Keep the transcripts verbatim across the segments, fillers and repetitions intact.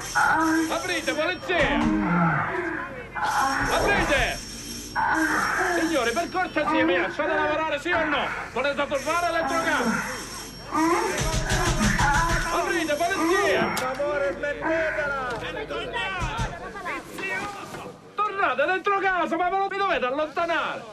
Aprite, polizia! Aprite! Signore, per cortesia, mi lasciate lavorare, sì o no? Volete tornare all'elettrocamera? Aprite, polizia! Per favore, smettetela! Tornate dentro casa, ma ve lo vi dovete allontanare!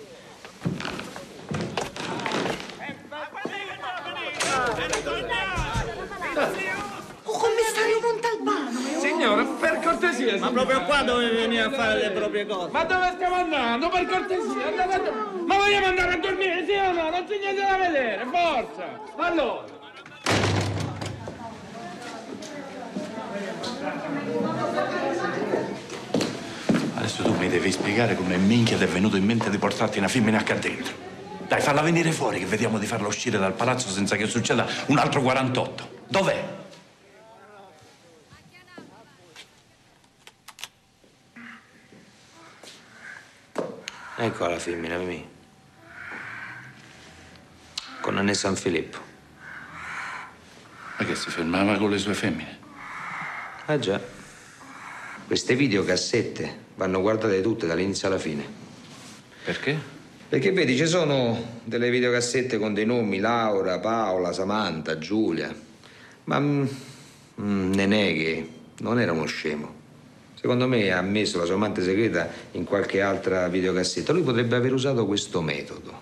Oh, commissario Montalbano! Signora, per cortesia, signora. Ma proprio qua dove venire a fare le proprie cose? Ma dove stiamo andando? Per cortesia, andate a dormire. Ma vogliamo andare a dormire, sì o no? Non c'è niente da vedere, forza! Allora! Adesso tu mi devi spiegare come minchia ti è venuto in mente di portarti una femmina qua dentro. Dai, falla venire fuori che vediamo di farla uscire dal palazzo senza che succeda un altro quarantotto. Dov'è? Ecco la femmina, Mimì. Con Nanè San Filippo. Ma che si fermava con le sue femmine? Ah già. Queste videocassette vanno guardate tutte dall'inizio alla fine. Perché? Perché vedi, ci sono delle videocassette con dei nomi Laura, Paola, Samantha, Giulia. Ma mm, Nenè che non era uno scemo. Secondo me ha messo la sua amante segreta in qualche altra videocassetta. Lui potrebbe aver usato questo metodo.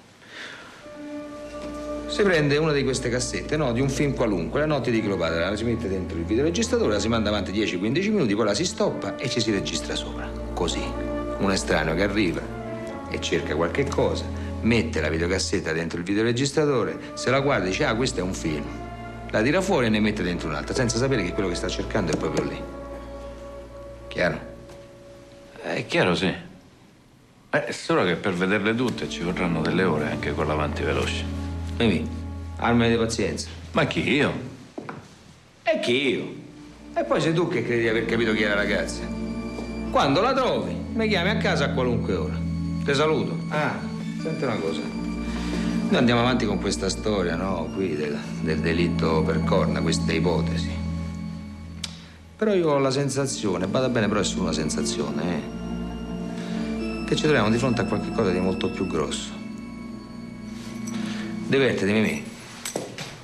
Si prende una di queste cassette, no, di un film qualunque, La notte di Cleopatra, la si mette dentro il videoregistratore, la si manda avanti dieci quindici minuti, poi la si stoppa e ci si registra sopra. Così, un estraneo che arriva e cerca qualche cosa, mette la videocassetta dentro il videoregistratore, se la guarda e dice, ah, questo è un film. La tira fuori e ne mette dentro un'altra, senza sapere che quello che sta cercando è proprio lì. Chiaro? È chiaro, sì. È solo che per vederle tutte ci vorranno delle ore anche con l'avanti veloce. Mimì, armi di pazienza. Ma chi, io? E chi io? E poi sei tu che credi di aver capito chi è la ragazza. Quando la trovi, mi chiami a casa a qualunque ora. Ti saluto. Ah, senti una cosa. Noi andiamo avanti con questa storia, no? Qui del, del delitto per corna, queste ipotesi. Però io ho la sensazione, bada bene, però è solo una sensazione, eh? Che ci troviamo di fronte a qualche cosa di molto più grosso. Divertiti, Mimì.